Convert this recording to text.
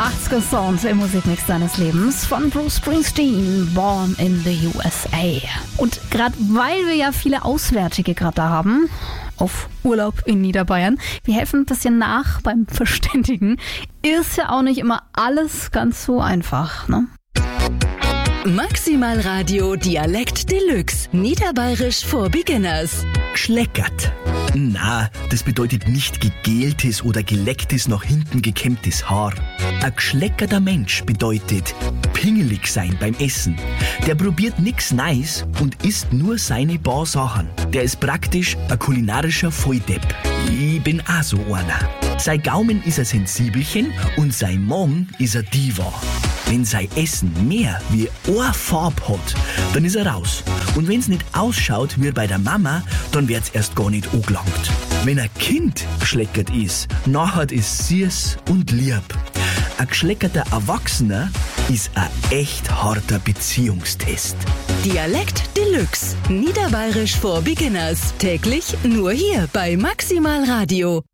80er Sound im Musikmix deines Lebens von Bruce Springsteen, Born in the USA. Und gerade weil wir ja viele Auswärtige gerade da haben, auf Urlaub in Niederbayern, wir helfen ein bisschen nach beim Verständigen, ist ja auch nicht immer alles ganz so einfach, ne? Maximal Radio Dialekt Deluxe. Niederbayerisch for Beginners. Gschleckert. Na, das bedeutet nicht gegeltes oder gelecktes nach hinten gekämmtes Haar. Ein gschleckerter Mensch bedeutet pingelig sein beim Essen. Der probiert nix Neues und isst nur seine paar Sachen. Der ist praktisch ein kulinarischer Volldepp. Ich bin auch so einer. Sein Gaumen ist ein Sensibelchen und sein Magen ist ein Diva. Wenn sein Essen mehr wie eine Farbe hat, dann ist er raus. Und wenn's nicht ausschaut wie bei der Mama, dann wird's erst gar nicht angelangt. Wenn ein Kind gschleckert ist, nachher ist süß und lieb. Ein geschleckerter Erwachsener ist ein echt harter Beziehungstest. Dialekt Deluxe. Niederbayerisch for Beginners. Täglich nur hier bei Maximal Radio.